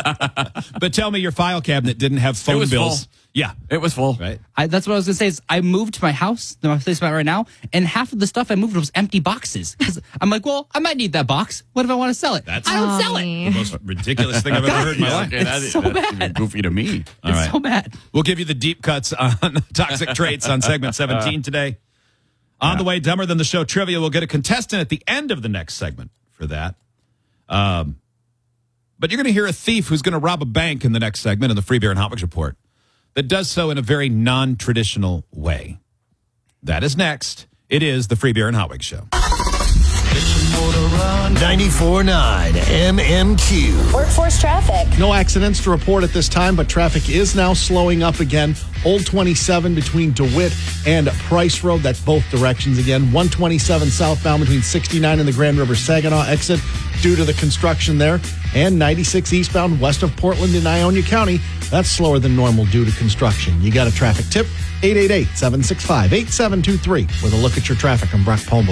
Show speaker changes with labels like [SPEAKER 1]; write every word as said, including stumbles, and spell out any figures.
[SPEAKER 1] But tell me your file cabinet didn't have phone
[SPEAKER 2] It was
[SPEAKER 1] bills.
[SPEAKER 2] full.
[SPEAKER 1] Yeah.
[SPEAKER 2] It was full.
[SPEAKER 1] Right.
[SPEAKER 3] I, that's what I was going to say is I moved to my house, my place I'm at right now, and half of the stuff I moved was empty boxes. 'Cause I'm like, well, I might need that box. What if I want to sell it?
[SPEAKER 1] That's-
[SPEAKER 3] I don't
[SPEAKER 4] Oh,
[SPEAKER 3] sell it.
[SPEAKER 4] man.
[SPEAKER 1] The most ridiculous thing I've ever heard in my life.
[SPEAKER 2] Okay, that
[SPEAKER 3] It's
[SPEAKER 2] is-
[SPEAKER 3] so
[SPEAKER 2] that's even
[SPEAKER 3] bad.
[SPEAKER 2] goofy to me.
[SPEAKER 1] All
[SPEAKER 3] It's
[SPEAKER 1] right.
[SPEAKER 3] so bad.
[SPEAKER 1] We'll give you the deep cuts on toxic traits on segment seventeen today. On the way, Dumber Than the Show trivia. We'll get a contestant at the end of the next segment for that. Um, but you're going to hear a thief who's going to rob a bank in the next segment in the Free Beer and Hot Wings Report that does so in a very non-traditional way. That is next. It is the Free Beer and Hot Wings Show.
[SPEAKER 5] ninety-four point nine M M Q.
[SPEAKER 6] Workforce traffic.
[SPEAKER 7] No accidents to report at this time, but traffic is now slowing up again. Old twenty-seven between DeWitt and Price Road. That's both directions again. one twenty-seven southbound between sixty-nine and the Grand River Saginaw exit due to the construction there. And ninety-six eastbound west of Portland in Ionia County. That's slower than normal due to construction. You got a traffic tip? eight eight eight, seven six five, eight seven two three with a look at your traffic. I'm Brock Palmer.